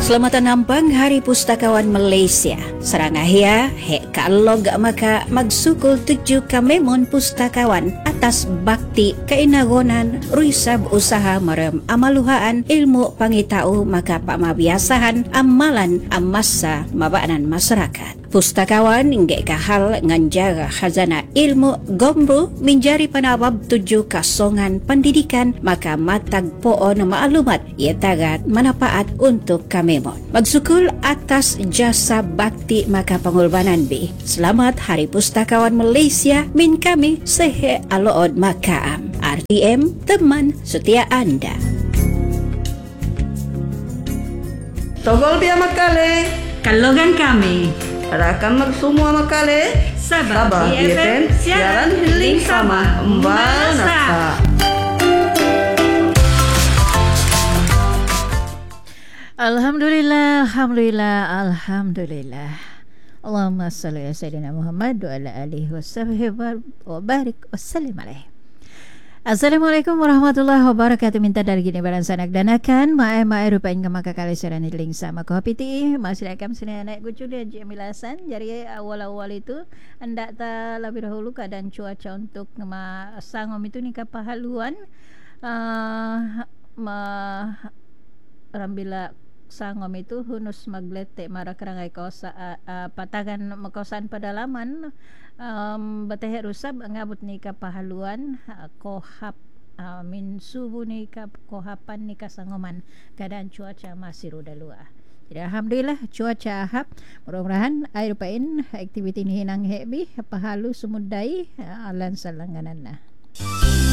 Selamat nambang Hari Pustakawan Malaysia. Serangahia, hek kalog maka magsukul 7 kamemon pustakawan atas bakti kainagonan ruisab usaha marem amaluhaan ilmu pangitao maka pamabiasahan amalan amasa mabaanan masyarakat. Pustakawan inggit kahal nganjaga khazana ilmu gombro menjadi penabab 7 kasongan pendidikan maka matag poon maklumat ia tagat manfaat untuk kamemon. Magsukul atas jasa bakti maka pengorbanan B. Selamat Hari Pustakawan Malaysia min kami sehe alood makaam. RTM teman setia anda. Togol dia makale. Kalogan kami. Rakan semua makale. Sabah BFM siaran healing sama Mbak Nasa. Alhamdulillah. Allahumma salli ala sayyidina Muhammad wa ala alihi wasahbihi wa barik wa sallim alaihi. Assalamualaikum warahmatullahi wabarakatuh. Minta dari gini barang sanak danakan mae rupain ke maka kali seran hiling sama kohapiti masih akan sini naik gucu dia jamilasan. Jadi awal-awal itu hendak ta lebih dahulu keadaan cuaca untuk sangom itu ni kapahaluan rambila sangom itu hunus maglete mara kerangai kosa patagan makosan pedalaman bateh rusab ngabut ni kapahaluan kohap min subuh ni kohapan ni kasangoman keadaan cuaca masih ruda luar. Jadi alhamdulillah cuaca ahap, mudah-mudahan air pain aktiviti ni hinang hebi pahalu sumudai alan salanganana.